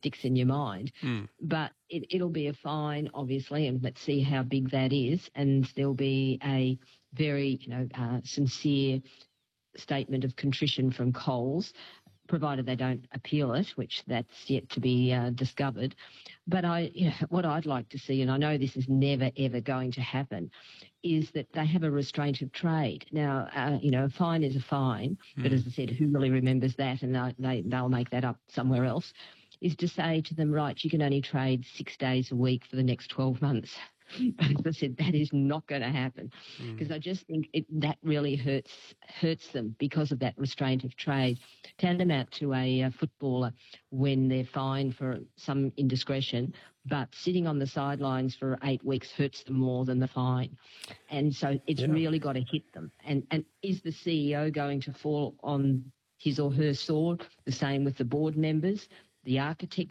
sticks in your mind. But it'll be a fine, obviously, and let's see how big that is. And there'll be a very, sincere statement of contrition from Coles, provided they don't appeal it, which that's yet to be discovered. But what I'd like to see, and I know this is never, ever going to happen, is that they have a restraint of trade. Now, a fine is a fine, but as I said, who really remembers that, and they'll make that up somewhere else, is to say to them, right, you can only trade 6 days a week for the next 12 months. As I said, that is not going to happen, because I just think that really hurts them because of that restraint of trade. Tantamount to a footballer when they're fined for some indiscretion, but sitting on the sidelines for 8 weeks hurts them more than the fine. And so it's really got to hit them. And is the CEO going to fall on his or her sword? The same with the board members, the architects,